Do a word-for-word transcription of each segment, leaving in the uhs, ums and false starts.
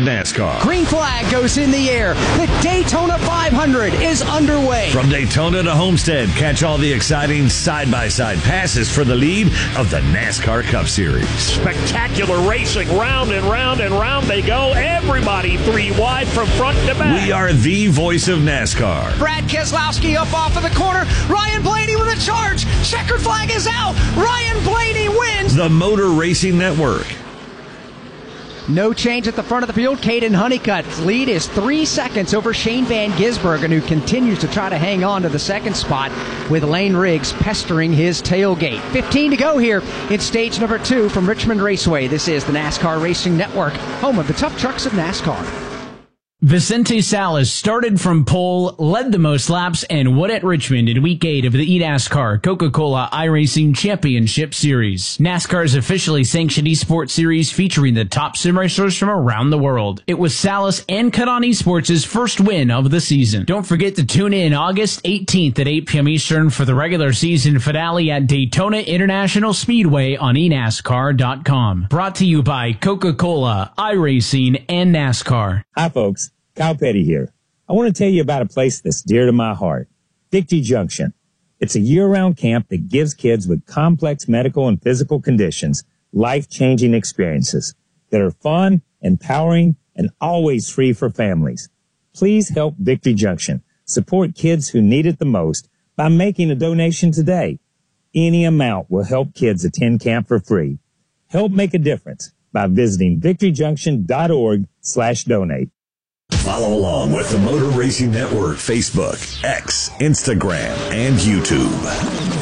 NASCAR. Green flag goes in the air. The Daytona five hundred is underway. From Daytona to Homestead, catch all the exciting side-by-side passes for the lead of the NASCAR Cup Series. Spectacular racing. Round and round and round they go. Everybody three wide from front to back. We are the voice of NASCAR. Brad Keselowski up off of the corner. Ryan Blaney with a charge. Checkered flag is out. Ryan Blaney wins. The Motor Racing Network. No change at the front of the field. Caden Honeycutt's lead is three seconds over Shane Van Gisbergen, who continues to try to hang on to the second spot with Lane Riggs pestering his tailgate. fifteen to go here in stage number two from Richmond Raceway. This is the NASCAR Racing Network, home of the tough trucks of NASCAR. Vicente Salas started from pole, led the most laps, and won at Richmond in Week eight of the eNASCAR Coca-Cola iRacing Championship Series. NASCAR's officially sanctioned eSports series featuring the top sim racers from around the world. It was Salas and Cut On Esports' first win of the season. Don't forget to tune in August eighteenth at eight p.m. Eastern for the regular season finale at Daytona International Speedway on e NASCAR dot com. Brought to you by Coca-Cola, iRacing, and NASCAR. Hi, folks. Kyle Petty here. I want to tell you about a place that's dear to my heart, Victory Junction. It's a year-round camp that gives kids with complex medical and physical conditions life-changing experiences that are fun, empowering, and always free for families. Please help Victory Junction support kids who need it the most by making a donation today. Any amount will help kids attend camp for free. Help make a difference by visiting victory junction dot org slash donate. Follow along with the Motor Racing Network, Facebook, X, Instagram, and YouTube.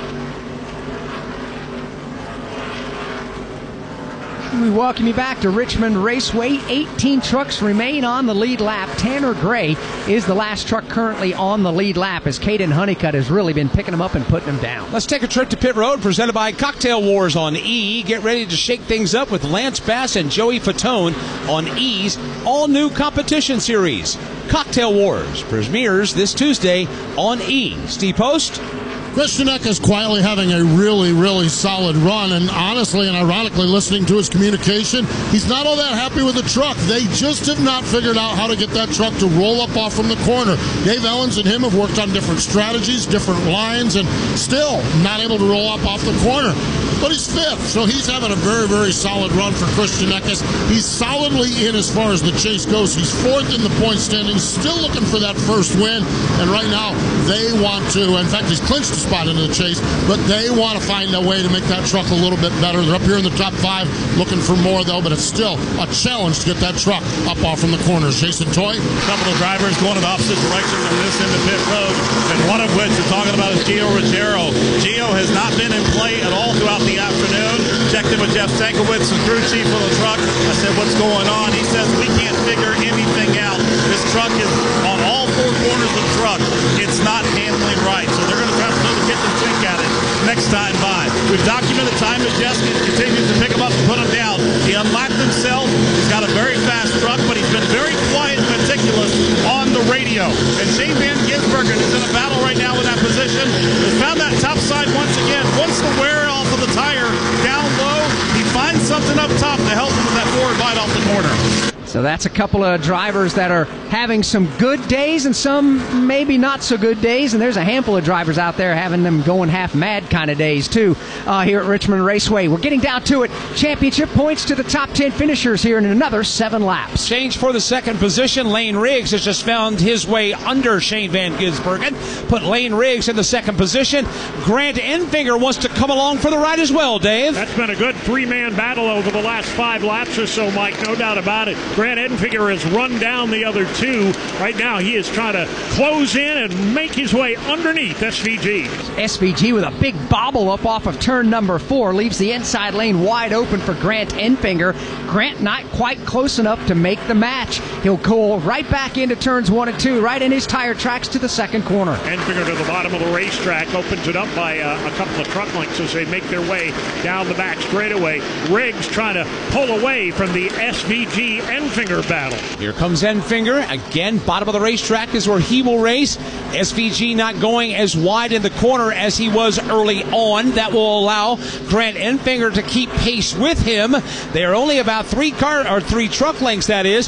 We welcome you back to Richmond Raceway. eighteen trucks remain on the lead lap. Tanner Gray is the last truck currently on the lead lap as Caden Honeycutt has really been picking them up and putting them down. Let's take a trip to pit road presented by Cocktail Wars on E. Get ready to shake things up with Lance Bass and Joey Fatone on E's all-new competition series. Cocktail Wars premieres this Tuesday on E. Steve Post. Christian Eck is quietly having a really, really solid run, and honestly and ironically, listening to his communication, he's not all that happy with the truck. They just have not figured out how to get that truck to roll up off from the corner. Dave Ellens and him have worked on different strategies, different lines, and still not able to roll up off the corner. But he's fifth, so he's having a very, very solid run for Christian Eckes. He's solidly in as far as the chase goes. He's fourth in the point standings, still looking for that first win, and right now they want to, in fact, he's clinched a spot into the chase, but they want to find a way to make that truck a little bit better. They're up here in the top five, looking for more, though, but it's still a challenge to get that truck up off from the corners. Jason Toy? A couple of drivers going in opposite directions from this end of pit road, and one of which we're talking about is Gio Ruggiero. Gio has not been in play at all throughout the afternoon. Checked in with Jeff Stankiewicz, the crew chief of the truck. I said, what's going on? He says, we can't figure anything out. This truck is on all four corners of the truck. It's not handling right. So they're going to have to throw the kitchen sink at it next time by. We've documented time that Jess continues to pick them up and put them down. He unlocked himself. He's got a very fast truck, but he's been very quiet and meticulous on the radio. And Shane Van Gisbergen is in a battle right now with that position. Has found that top side once again. Once the wear off of the tire down low, he finds something up top to help him with that forward bite off the corner. So that's a couple of drivers that are having some good days and some maybe not so good days, and there's a handful of drivers out there having them going half mad kind of days too uh, here at Richmond Raceway. We're getting down to it. Championship points to the top ten finishers here in another seven laps. Change for the second position. Lane Riggs has just found his way under Shane Van Gisbergen. Put Lane Riggs in the second position. Grant Enfinger wants to come along for the ride as well, Dave. That's been a good three-man battle over the last five laps or so, Mike, no doubt about it. Grant Enfinger has run down the other two. Right now he is trying to close in and make his way underneath S V G. S V G with a big bobble up off of turn number four leaves the inside lane wide open for Grant Enfinger. Grant not quite close enough to make the match. He'll go right back into turns one and two, right in his tire tracks to the second corner. Enfinger to the bottom of the racetrack, opens it up by uh, a couple of truck lengths as they make their way down the back straightaway. Riggs trying to pull away from the S V G Enfinger battle. Here comes Enfinger. Again, bottom of the racetrack is where he will race. S V G not going as wide in the corner as he was early on. That will allow Grant Enfinger to keep pace with him. They are only about three car or three truck lengths, that is,